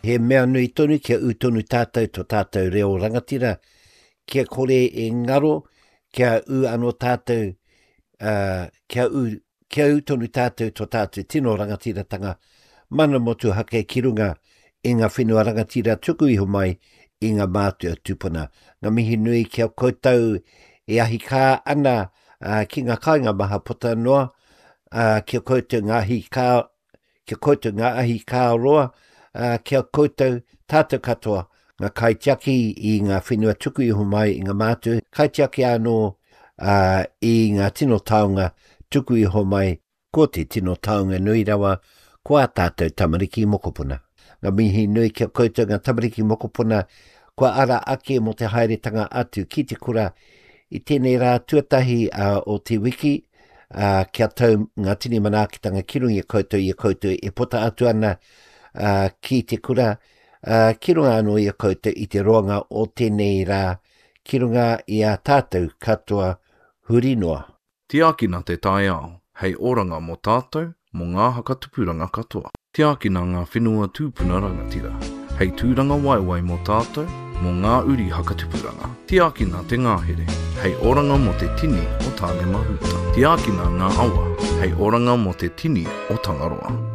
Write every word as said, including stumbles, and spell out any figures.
He mea nui tonu kia utonu tātou to tātou reo rangatira, kia kore e ngaro, kia u ano tātou, uh, kia, u, kia utonu tātou to tātou tino rangatira tanga, mana motu hake kirunga i ngā whenua rangatira tuku iho mai i ngā mātua tupuna. Ngā mihi nui kia koutou e ahi kā ana uh, ki ngā kāinga maha pota noa, uh, kia koutou ngā ahi kā, kia koutou ngā ahi kā roa, uh, kia koutou tātou katoa ngā kaitiaki i ngā whenua tuku iho mai i ngā mātua, kaitiaki anō uh, i ngā tino taonga tuku iho mai, ko te tino taonga nui rawa, kua tātou tamariki mokopuna. Ngā mihi nui kia koutou ngā tamariki mokopuna, kua ara ake mo te haeretanga atu ki te kura i tēnei rā tuatahi uh, o te wiki, uh, kia tau ngā tini manaakitanga kirungi e koutou i a koutou e pota atu ana uh, ki te kura, uh, kirunga anō i a koutou i te roanga o tēnei rā, kirunga i a tātou katoa hurinoa. Tiakina te tai ao, hei oranga mo tātou, mo ngā hakatupuranga katoa. Tiakina ngā whenua tūpuna rangatira, hei tūranga waiwai mo tātou, mo ngā uri hakatupuranga. Tiakina te ngāhere, hei oranga mo te tini o tāne mahuta. Tiakina ngā awa, hei oranga mo te tini o Tangaroa.